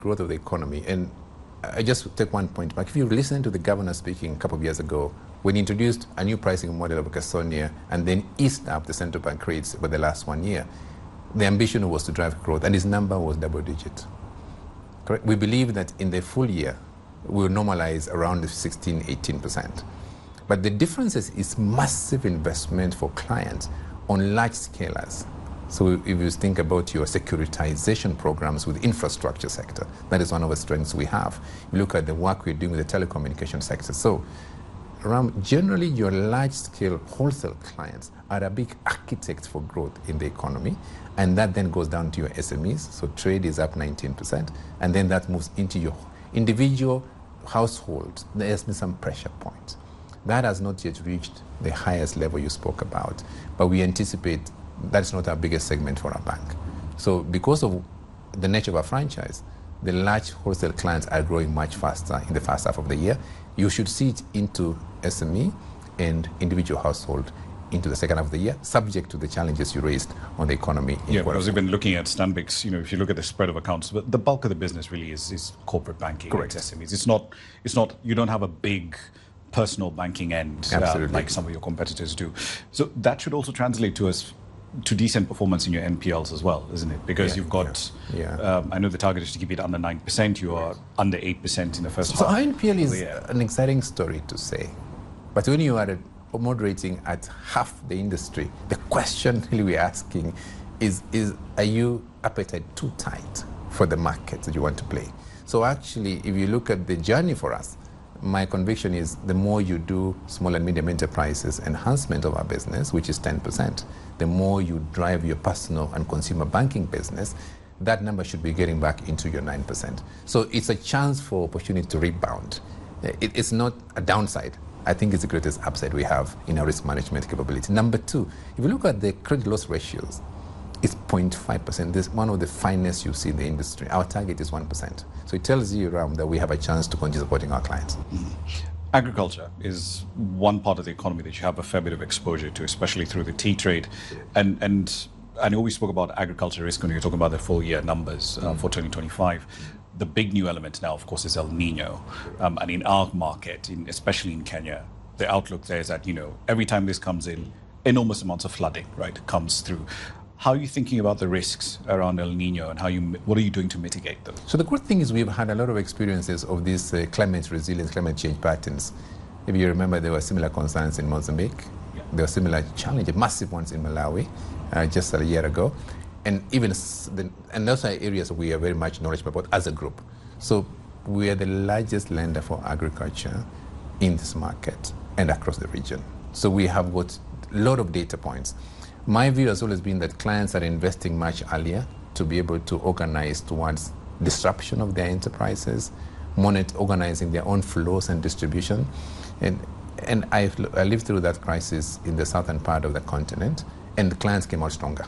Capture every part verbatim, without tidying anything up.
growth of the economy. And I just take one point back. If you listen to the governor speaking a couple of years ago, when he introduced a new pricing model of Estonia and then eased up the central bank rates over the last one year, the ambition was to drive growth, and his number was double digit. Correct? We believe that in the full year, we will normalize around sixteen, eighteen percent. But the difference is, is massive investment for clients on large scalers. So if you think about your securitization programs with infrastructure sector, that is one of the strengths we have. You look at the work we're doing with the telecommunication sector. So around, generally your large-scale wholesale clients are a big architect for growth in the economy, and that then goes down to your S M Es. So trade is up nineteen percent, and then that moves into your individual households. There's been some pressure points. That has not yet reached the highest level you spoke about, but we anticipate that's not our biggest segment for our bank. So because of the nature of our franchise, the large wholesale clients are growing much faster in the first half of the year. You should see it into S M E and individual household into the second half of the year, subject to the challenges you raised on the economy. Yeah, because we've been looking at Stanbic's, you know, if you look at the spread of accounts, but the bulk of the business really is, is corporate banking. Correct. S M Es. It's not, it's not, you don't have a big personal banking end uh, like some of your competitors do. So that should also translate to us to decent performance in your N P Ls as well, isn't it? Because yeah, you've got, yeah. Yeah. Um, I know the target is to keep it under nine percent. You are under eight percent in the first so half. So N P L is an exciting story to say. But when you are at, moderating at half the industry, the question really we're asking is, is are you appetite too tight for the market that you want to play? So actually, if you look at the journey for us, my conviction is the more you do small and medium enterprises enhancement of our business, which is ten percent, the more you drive your personal and consumer banking business, that number should be getting back into your nine percent. So it's a chance for opportunity to rebound. It, it's not a downside. I think it's the greatest upside we have in our risk management capability. Number two, if you look at the credit loss ratios, it's zero point five percent. This is one of the finest you see in the industry. Our target is one percent. So it tells you, Ram, that we have a chance to continue supporting our clients. Mm-hmm. Agriculture is one part of the economy that you have a fair bit of exposure to, especially through the tea trade. And, and I know we spoke about agriculture risk when you were talking about the full year numbers uh, for twenty twenty-five. The big new element now, of course, is El Nino. Um, and in our market, in, especially in Kenya, the outlook there is that, you know, every time this comes in, enormous amounts of flooding, right, comes through. How are you thinking about the risks around El Nino, and how you, what are you doing to mitigate them? So the good thing is we've had a lot of experiences of these uh, climate resilience, climate change patterns. If you remember, there were similar concerns in Mozambique. Yeah. There were similar challenges, massive ones in Malawi uh, just a year ago. And even the, and those are areas we are very much knowledgeable about as a group. So we are the largest lender for agriculture in this market and across the region. So we have got a lot of data points. My view has always been that clients are investing much earlier to be able to organize towards disruption of their enterprises, monitor, organizing their own flows and distribution. And, and I've, I lived through that crisis in the southern part of the continent, and the clients came out stronger.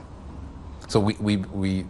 So we, we, we,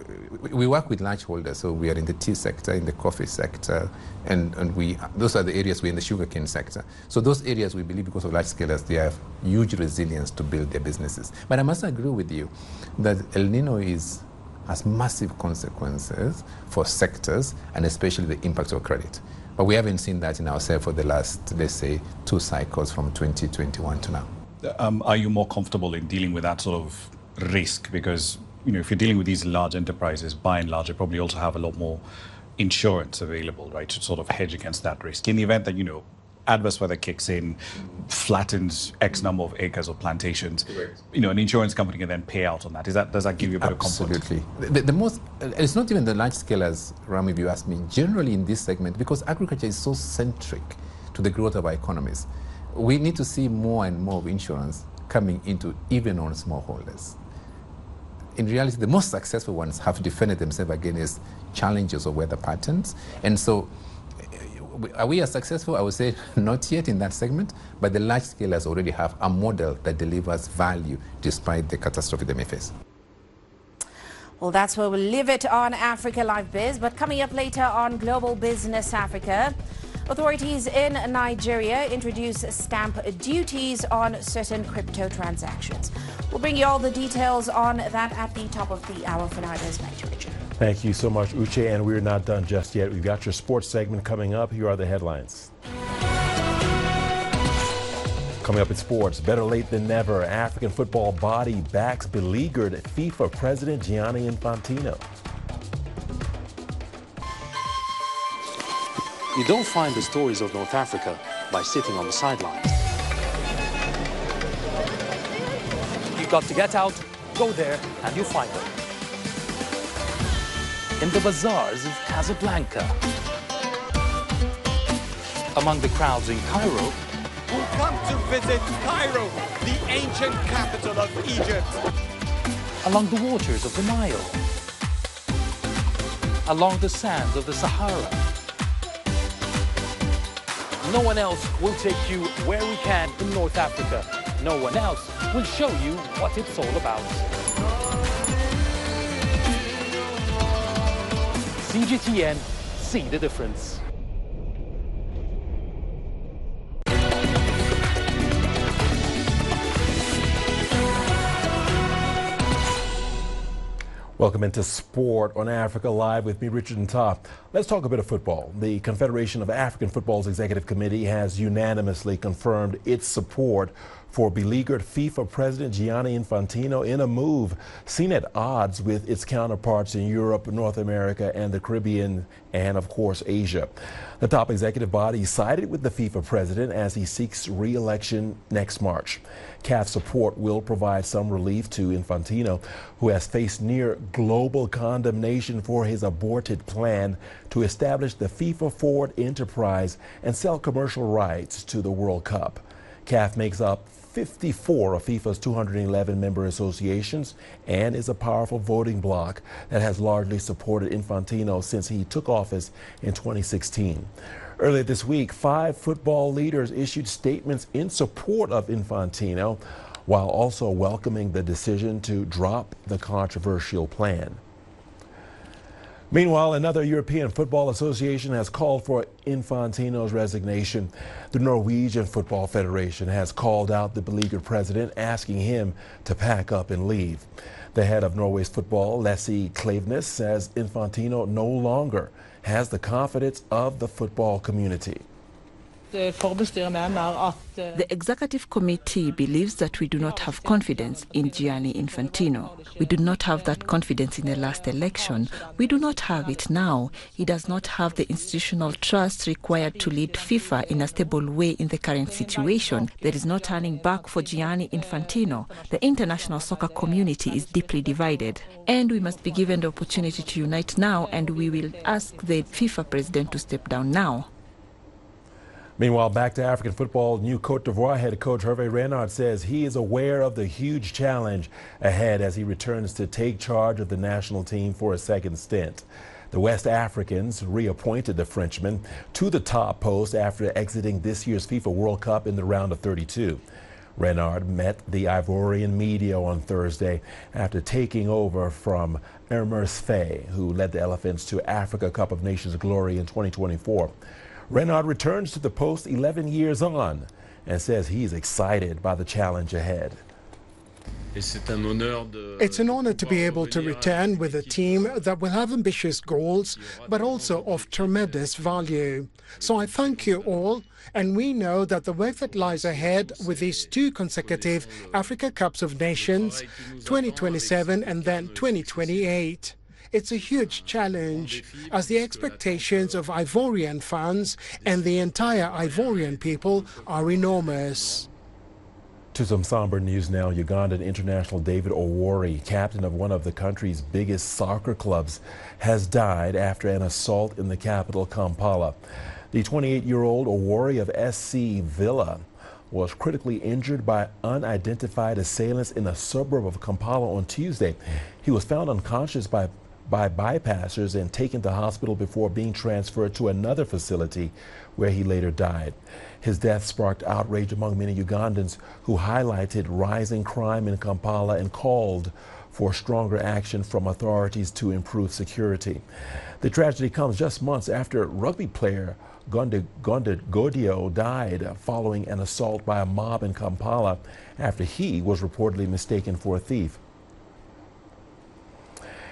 we work with large holders. So we are in the tea sector, in the coffee sector, and, and we, those are the areas we're in the sugarcane sector. So those areas we believe, because of large scalers, they have huge resilience to build their businesses. But I must agree with you that El Nino is, has massive consequences for sectors, and especially the impact of credit. But we haven't seen that in ourselves for the last, let's say, two cycles from twenty twenty-one to now. Um, are you more comfortable in dealing with that sort of risk? Because, you know, if you're dealing with these large enterprises, by and large, you probably also have a lot more insurance available, right, to sort of hedge against that risk. In the event that, you know, adverse weather kicks in, flattens X number of acres or plantations, correct, you know, an insurance company can then pay out on that. Is that, does that give you a bit Absolutely. of comfort? The, the most, it's not even the large scalers, Ram, if you ask me, generally in this segment, because agriculture is so centric to the growth of our economies, we need to see more and more of insurance coming into even on smallholders. In reality, the most successful ones have defended themselves against challenges of weather patterns. And so, are we as successful? I would say not yet in that segment, but the large scalers already have a model that delivers value despite the catastrophe they may face. Well, that's where we'll leave it on Africa Live Biz. But coming up later on Global Business Africa, authorities in Nigeria introduce stamp duties on certain crypto transactions. We'll bring you all the details on that at the top of the hour. For now, it goes back to Richard. Thank you so much, Uche, and we're not done just yet. We've got your sports segment coming up. Here are the headlines. Coming up in sports, better late than never, African football body backs beleaguered FIFA President Gianni Infantino. You don't find the stories of North Africa by sitting on the sidelines. You've got to get out, go there, and you'll find them. In the bazaars of Casablanca, among the crowds in Cairo, who come to visit Cairo, the ancient capital of Egypt. Along the waters of the Nile, along the sands of the Sahara. No one else will take you where we can in North Africa. No one else will show you what it's all about. C G T N, see the difference. Welcome into Sport on Africa Live with me, Richard Ntah. Let's talk a bit of football. The Confederation of African Football's Executive Committee has unanimously confirmed its support for beleaguered FIFA President Gianni Infantino in a move seen at odds with its counterparts in Europe, North America, and the Caribbean, and of course Asia. The top executive body sided with the FIFA president as he seeks re-election next March. C A F support will provide some relief to Infantino, who has faced near global condemnation for his aborted plan to establish the FIFA Forward enterprise and sell commercial rights to the World Cup. C A F makes up fifty-four of FIFA's two hundred eleven member associations and is a powerful voting bloc that has largely supported Infantino since he took office in twenty sixteen. Earlier this week, five football leaders issued statements in support of Infantino, while also welcoming the decision to drop the controversial plan. Meanwhile, another European Football Association has called for Infantino's resignation. The Norwegian Football Federation has called out the beleaguered president, asking him to pack up and leave. The head of Norway's football, Lasse Klaveness, says Infantino no longer has the confidence of the football community. The executive committee believes that we do not have confidence in Gianni Infantino. We do not have that confidence in the last election. We do not have it now. He does not have the institutional trust required to lead FIFA in a stable way in the current situation. There is no turning back for Gianni Infantino. The international soccer community is deeply divided, and we must be given the opportunity to unite now, and we will ask the FIFA president to step down now. Meanwhile, back to African football, new Cote d'Ivoire head coach Hervé Renard says he is aware of the huge challenge ahead as he returns to take charge of the national team for a second stint. The West Africans reappointed the Frenchman to the top post after exiting this year's FIFA World Cup in the round of thirty-two. Renard met the Ivorian media on Thursday after taking over from Emers Faye, who led the Elephants to Africa Cup of Nations glory in twenty twenty-four. Renard returns to the post eleven years on and says he's excited by the challenge ahead. It's an honor to be able to return with a team that will have ambitious goals, but also of tremendous value. So I thank you all, and we know that the work that lies ahead with these two consecutive Africa Cups of Nations, twenty twenty-seven and then twenty twenty-eight. It's a huge challenge, as the expectations of Ivorian fans and the entire Ivorian people are enormous. To some somber news now, Ugandan international David Owori, captain of one of the country's biggest soccer clubs, has died after an assault in the capital, Kampala. The twenty-eight-year-old Owori of S C Villa was critically injured by unidentified assailants in a suburb of Kampala on Tuesday. He was found unconscious by by bypassers and taken to hospital before being transferred to another facility where he later died. His death sparked outrage among many Ugandans who highlighted rising crime in Kampala and called for stronger action from authorities to improve security. The tragedy comes just months after rugby player Gonde Godio died following an assault by a mob in Kampala after he was reportedly mistaken for a thief.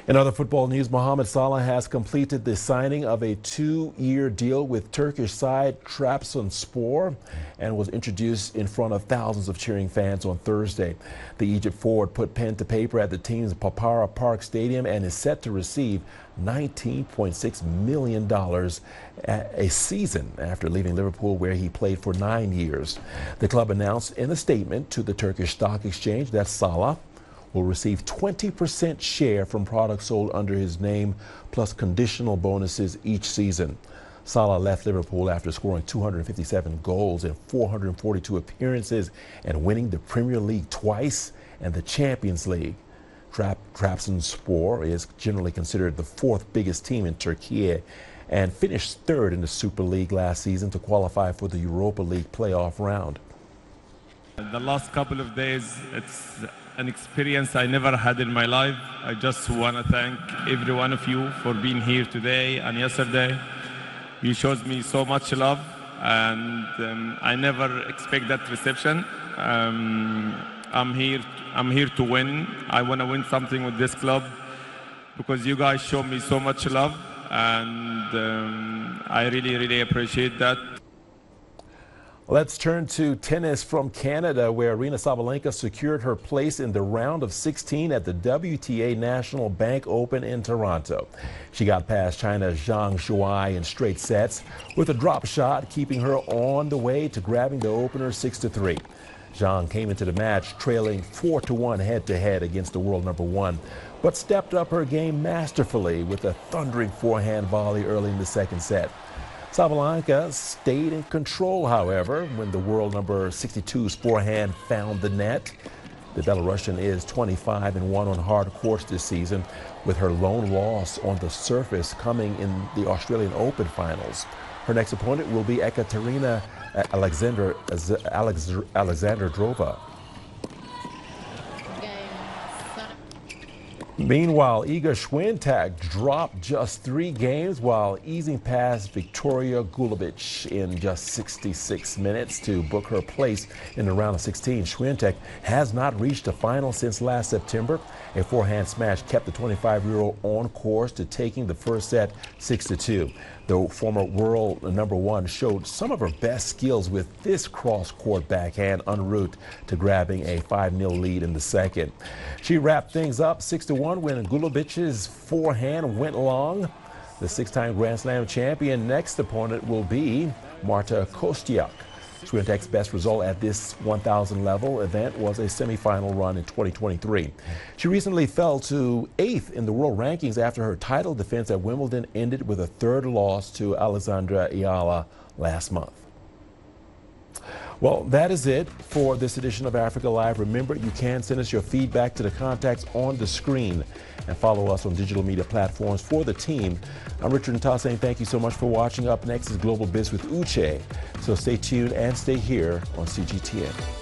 In other football news, Mohamed Salah has completed the signing of a two-year deal with Turkish side Trabzonspor and was introduced in front of thousands of cheering fans on Thursday. The Egypt forward put pen to paper at the team's Papara Park Stadium and is set to receive nineteen point six million dollars a season after leaving Liverpool, where he played for nine years. The club announced in a statement to the Turkish Stock Exchange that Salah will receive twenty percent share from products sold under his name, plus conditional bonuses each season. Salah left Liverpool after scoring two hundred fifty-seven goals in four hundred forty-two appearances and winning the Premier League twice and the Champions League. Trab Trabzonspor is generally considered the fourth biggest team in Turkey and finished third in the Super League last season to qualify for the Europa League playoff round. The last couple of days, it's an experience I never had in my life. I just want to thank every one of you for being here today and yesterday. You showed me so much love, and um, I never expect that reception. Um, I'm here. I'm here to win. I want to win something with this club because you guys show me so much love, and um, I really, really appreciate that. Let's turn to tennis from Canada, where Aryna Sabalenka secured her place in the round of sixteen at the W T A National Bank Open in Toronto. She got past China's Zhang Shuai in straight sets with a drop shot, keeping her on the way to grabbing the opener six to three. Zhang came into the match trailing four to one head-to-head against the world number one, but stepped up her game masterfully with a thundering forehand volley early in the second set. Sabalenka stayed in control, however, when the world number sixty-two's forehand found the net. The Belarusian is twenty-five and one on hard courts this season, with her lone loss on the surface coming in the Australian Open finals. Her next opponent will be Ekaterina Alexander, Alex, Alexandrova. Meanwhile, Iga Swiatek dropped just three games while easing past Victoria Golubic in just sixty-six minutes to book her place in the round of sixteen. Swiatek has not reached a final since last September. A forehand smash kept the twenty-five-year-old on course to taking the first set six to two. The former world number one showed some of her best skills with this cross-court backhand en route to grabbing a five nil lead in the second. She wrapped things up six to one when Golubic's forehand went long. The six-time Grand Slam champion next opponent will be Marta Kostyuk. Swiatek's best result at this one thousand level event was a semifinal run in twenty twenty-three. She recently fell to eighth in the world rankings after her title defense at Wimbledon ended with a third loss to Alexandra Ayala last month. Well, that is it for this edition of Africa Live. Remember, you can send us your feedback to the contacts on the screen and follow us on digital media platforms. For the team, I'm Richard Ntah saying thank you so much for watching. Up next is Global Biz with Uche. So stay tuned and stay here on C G T N.